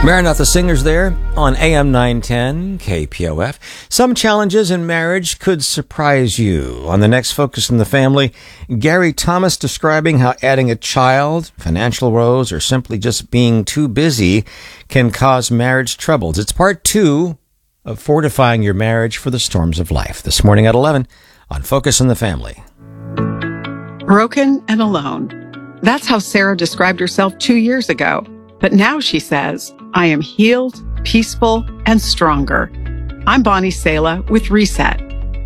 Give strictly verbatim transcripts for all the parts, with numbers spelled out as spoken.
Maranatha Singers there on A M nine ten K P O F. Some challenges in marriage could surprise you. On the next Focus on the Family, Gary Thomas describing how adding a child, financial woes, or simply just being too busy can cause marriage troubles. It's part two of Fortifying Your Marriage for the Storms of Life. This morning at eleven on Focus on the Family. Broken and alone. That's how Sarah described herself two years ago. But now she says, I am healed, peaceful, and stronger. I'm Bonnie Sala with Reset.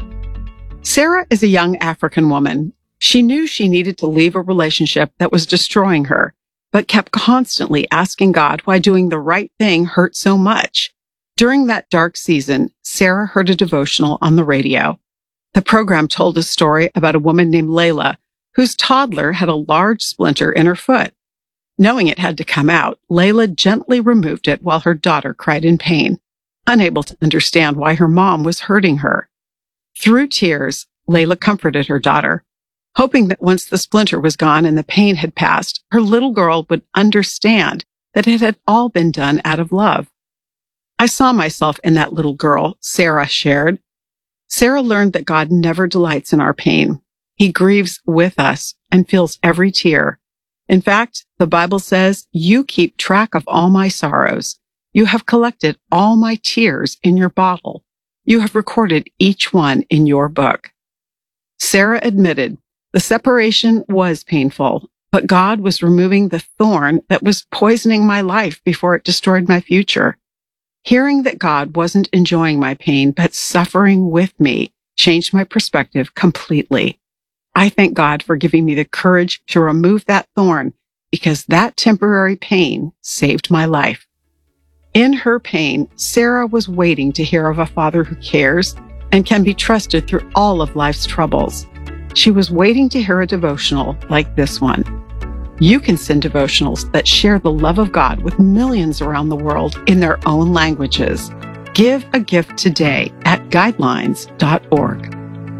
Sarah is a young African woman. She knew she needed to leave a relationship that was destroying her, but kept constantly asking God why doing the right thing hurt so much. During that dark season, Sarah heard a devotional on the radio. The program told a story about a woman named Layla, whose toddler had a large splinter in her foot. Knowing it had to come out, Layla gently removed it while her daughter cried in pain, unable to understand why her mom was hurting her. Through tears, Layla comforted her daughter, hoping that once the splinter was gone and the pain had passed, her little girl would understand that it had all been done out of love. I saw myself in that little girl, Sarah shared. Sarah learned that God never delights in our pain. He grieves with us and feels every tear. In fact, the Bible says, you keep track of all my sorrows. You have collected all my tears in your bottle. You have recorded each one in your book. Sarah admitted the separation was painful, but God was removing the thorn that was poisoning my life before it destroyed my future. Hearing that God wasn't enjoying my pain, but suffering with me, changed my perspective completely. I thank God for giving me the courage to remove that thorn because that temporary pain saved my life. In her pain, Sarah was waiting to hear of a father who cares and can be trusted through all of life's troubles. She was waiting to hear a devotional like this one. You can send devotionals that share the love of God with millions around the world in their own languages. Give a gift today at guidelines dot org.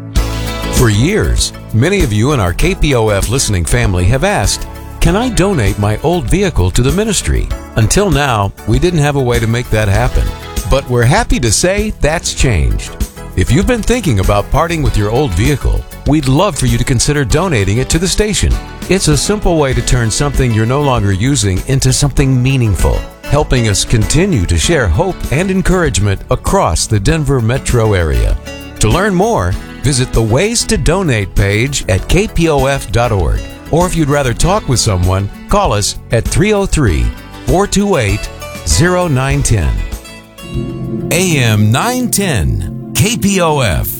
For years, many of you in our K P O F listening family have asked, can I donate my old vehicle to the ministry? Until now, we didn't have a way to make that happen. But we're happy to say that's changed. If you've been thinking about parting with your old vehicle, we'd love for you to consider donating it to the station. It's a simple way to turn something you're no longer using into something meaningful, helping us continue to share hope and encouragement across the Denver metro area. To learn more, visit the Ways to Donate page at K P O F dot org. Or if you'd rather talk with someone, call us at three oh three, four two eight, oh nine one oh. A M nine ten, K P O F.